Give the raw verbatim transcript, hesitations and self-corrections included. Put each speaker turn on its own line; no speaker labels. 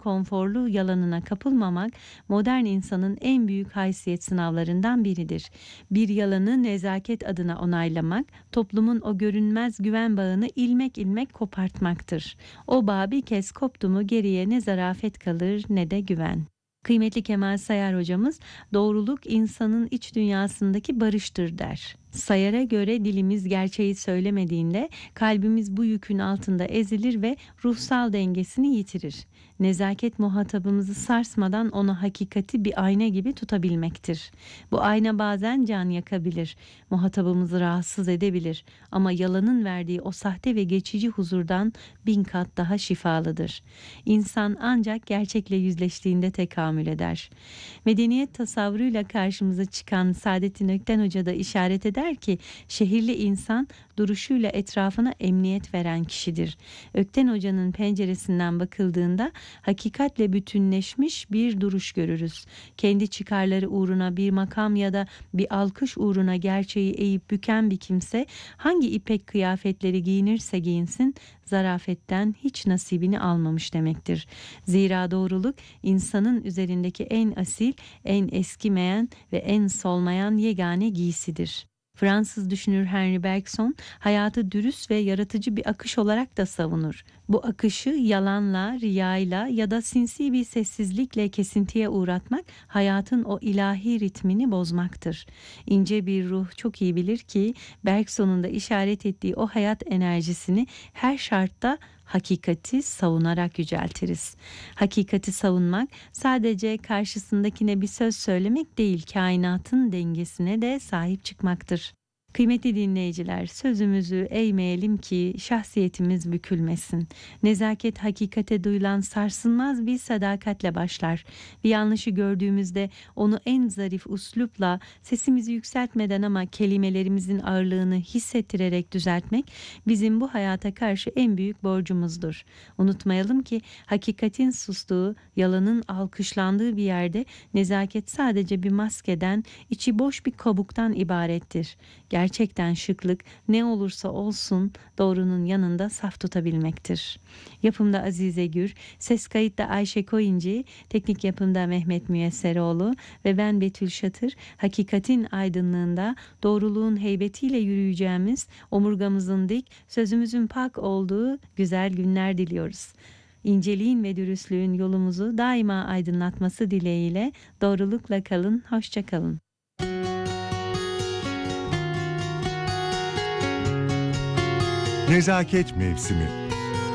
konforlu yalanına kapılmamak modern insanın en büyük haysiyet sınavlarından biridir. Bir yalanı nezaket adına onaylamak, toplumun o görünmez güven bağını ilmek ilmek kopartmaktır. O bağ bir kez koptu mu geriye ne zarafet kalır ne de güven. Kıymetli Kemal Sayar hocamız doğruluk insanın iç dünyasındaki barıştır der. Sayar'a göre dilimiz gerçeği söylemediğinde kalbimiz bu yükün altında ezilir ve ruhsal dengesini yitirir. Nezaket muhatabımızı sarsmadan ona hakikati bir ayna gibi tutabilmektir. Bu ayna bazen can yakabilir, muhatabımızı rahatsız edebilir ama yalanın verdiği o sahte ve geçici huzurdan bin kat daha şifalıdır. İnsan ancak gerçekle yüzleştiğinde tekamül eder. Medeniyet tasavvuruyla karşımıza çıkan Saadettin Ökten Hoca da işaret eder ki şehirli insan duruşuyla etrafına emniyet veren kişidir. Ökten Hoca'nın penceresinden bakıldığında hakikatle bütünleşmiş bir duruş görürüz. Kendi çıkarları uğruna bir makam ya da bir alkış uğruna gerçeği eğip büken bir kimse hangi ipek kıyafetleri giyinirse giyinsin zarafetten hiç nasibini almamış demektir. Zira doğruluk insanın üzerindeki en asil, en eskimeyen ve en solmayan yegane giysidir. Fransız düşünür Henri Bergson hayatı dürüst ve yaratıcı bir akış olarak da savunur. Bu akışı yalanla, riyayla ya da sinsi bir sessizlikle kesintiye uğratmak hayatın o ilahi ritmini bozmaktır. İnce bir ruh çok iyi bilir ki Bergson'un da işaret ettiği o hayat enerjisini her şartta hakikati savunarak yüceltiriz. Hakikati savunmak sadece karşısındakine bir söz söylemek değil, kainatın dengesine de sahip çıkmaktır. Kıymetli dinleyiciler, sözümüzü eğmeyelim ki şahsiyetimiz bükülmesin. Nezaket hakikate duyulan sarsılmaz bir sadakatle başlar. Bir yanlışı gördüğümüzde onu en zarif uslupla sesimizi yükseltmeden ama kelimelerimizin ağırlığını hissettirerek düzeltmek bizim bu hayata karşı en büyük borcumuzdur. Unutmayalım ki hakikatin sustuğu, yalanın alkışlandığı bir yerde nezaket sadece bir maskeden, içi boş bir kabuktan ibarettir. Gerçekten şıklık ne olursa olsun doğrunun yanında saf tutabilmektir. Yapımda Azize Gür, ses kayıtta Ayşe Koyuncu, teknik yapımda Mehmet Müyesseroğlu ve ben Betül Şatır, hakikatin aydınlığında doğruluğun heybetiyle yürüyeceğimiz, omurgamızın dik, sözümüzün pak olduğu güzel günler diliyoruz. İnceliğin ve dürüstlüğün yolumuzu daima aydınlatması dileğiyle doğrulukla kalın, hoşça kalın.
Nezaket mevsimi.